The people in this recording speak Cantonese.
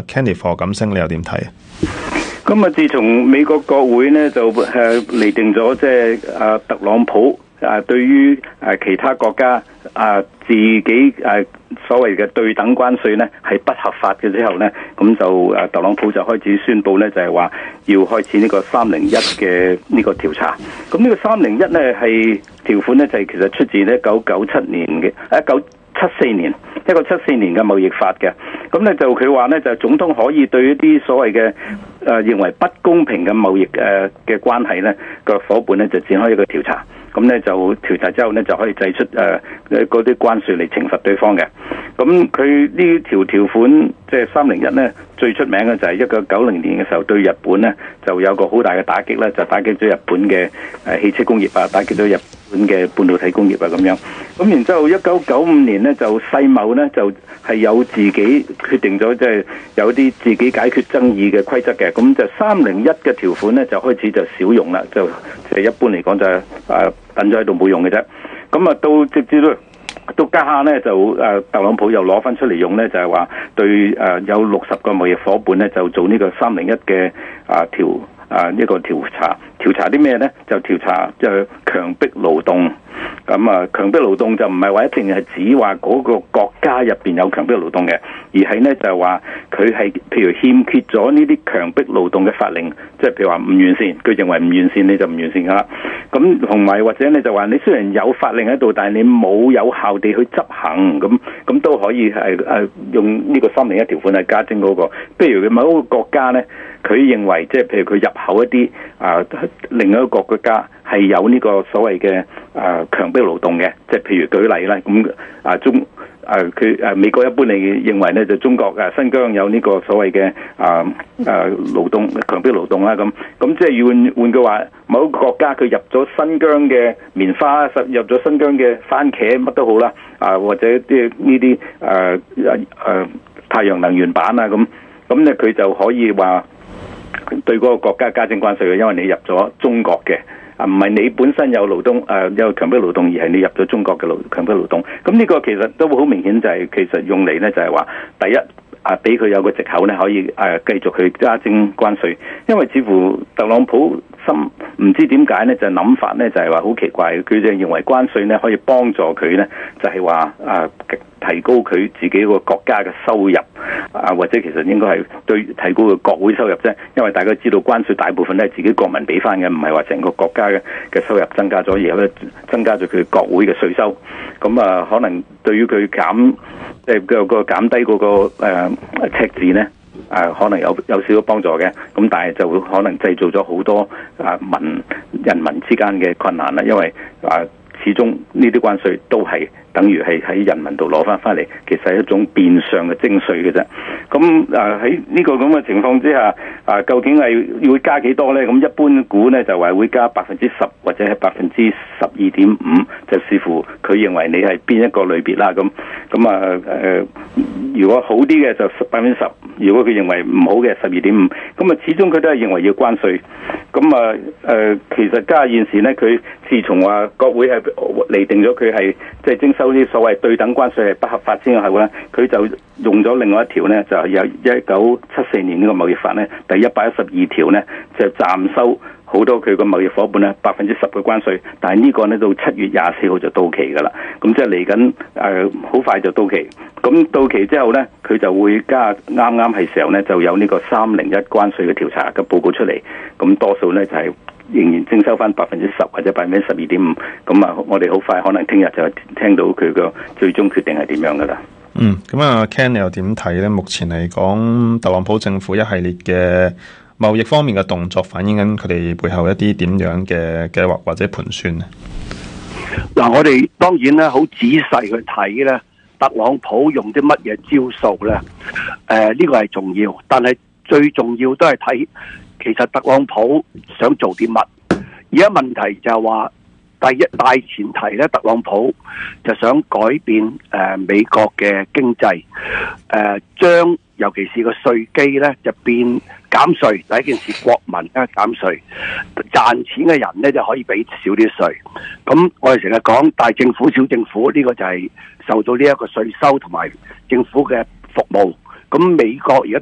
Kenny 賀錦星，你又點睇啊？ 咁啊，自從美國國會呢就釐定咗即係特朗普對於其他國家自己所謂嘅對等關稅呢係不合法嘅之後呢，咁就特朗普就開始宣布呢，就係話要開始呢個301嘅呢個調查。咁呢個301呢係條款呢，就係其實出自1997年嘅1974年1974年嘅貿易法嘅。咁咧就佢話咧就總統可以對一啲所謂嘅認為不公平嘅貿易嘅關係咧個夥伴咧就展開一個調查。咁咧就調查之後咧就可以製出嗰啲關稅嚟懲罰對方嘅。咁佢呢條款即係301咧最出名嘅就係1990年嘅時候對日本咧就有個好大嘅打擊咧，就打擊咗日本嘅汽車工業啊，打擊咗日本嘅半導體工業啊咁樣。咁然之後1995年咧就世貿咧就係有自己決定咗，即係有啲自己解決爭議嘅規則嘅。咁就301嘅條款咧就開始就少用啦，就一般嚟講就等咗喺度冇用嘅啫。咁啊到直至到家下咧就特朗普又攞翻出嚟用咧，就係話對有60個貿易夥伴咧就做呢個301嘅一個調查啲咩咧？就調查就強迫勞動。咁強迫勞動就唔係話一定係指話嗰個國家入邊有強迫勞動嘅，而係咧就係話佢係譬如欠缺咗呢啲強迫勞動嘅法令，即係譬如話唔完善，佢認為唔完善你就唔完善噶啦。咁同埋或者你就話你雖然有法令喺度，但係你冇有效地去執行，咁都可以係用呢個301條款嚟加徵嗰個。譬如佢某一個國家咧，佢認為即係譬如佢入口一啲另一個國家係有呢個所謂嘅強迫勞動嘅，即係譬如舉例啦，咁美國一般嚟認為咧就中國新疆有呢個所謂嘅勞動強迫勞動啦，咁即係換句話，某一個國家佢入咗新疆嘅棉花，入咗新疆嘅番茄乜都好啦，或者啲呢啲太陽能源板啊咁咧佢就可以話對嗰個國家加徵關稅嘅，因為你入咗中國嘅。唔係你本身有勞動有強迫勞動，而係你入咗中國嘅強迫勞動。咁呢個其實都好明顯就係其實用嚟咧就係話，第一俾佢有個藉口咧可以繼續去加徵關稅，因為似乎特朗普唔知點解咧就諗法咧就係話好奇怪，佢就認為關稅咧可以幫助佢咧就係話提高佢自己個國家嘅收入或者其實應該係對提高個國會收入啫，因為大家知道關稅大部分都係自己國民俾翻嘅，唔係話成個國家嘅收入增加咗，而係增加咗佢國會嘅稅收。咁可能對於佢減低嗰個赤字咧可能有少少幫助嘅，咁但係就會可能製造咗好多人民之間嘅困難啦，因為始終呢啲關稅都係等於係喺人民度攞翻嚟，其實係一種變相嘅徵稅嘅啫。咁喺呢個咁嘅情況之下，究竟係要加幾多咧？咁一般估咧就話會加10%或者係12.5%，就視乎佢認為你係邊一個類別啦。如果好啲嘅就10%，如果佢認為唔好嘅12.5%，咁始終佢都係認為要關稅。其實加現時咧，佢自從話國會係釐定咗佢係即係徵收啲所謂對等關稅係不合法之後咧，佢就用咗另外一條咧，就係有1974年呢個貿易法咧第112條咧，就暫收好多佢個貿易夥伴咧10%嘅關稅，但係呢個咧到7月24號就到期㗎啦。咁即係嚟緊好快就到期。咁到期之後咧，佢就會加啱係時候咧就有呢個301關稅嘅調查嘅報告出嚟。咁多數咧就係仍然徵收翻10%或者12.5%。咁我哋好快可能聽日就聽到佢個最終決定係點樣㗎啦。 咁Ken 你又點睇咧？目前嚟講，特朗普政府一系列嘅貿易方面嘅動作，反映緊佢哋背後一啲點樣嘅計劃或者盤算呢？ 嗱，我哋當然咧好仔細去睇咧，特朗普用啲乜嘢招數咧？呢個係重要，但係最重要都係睇其實特朗普想做啲乜。而家問題就係話，第一大前提咧，特朗普就想改變美國嘅經濟，將尤其是個稅基咧就變減稅。第一件事，國民咧減稅，賺錢嘅人咧就可以俾少啲稅。咁我哋成日講大政府小政府，呢個就係受到呢一個稅收同埋政府嘅服務。咁美國而家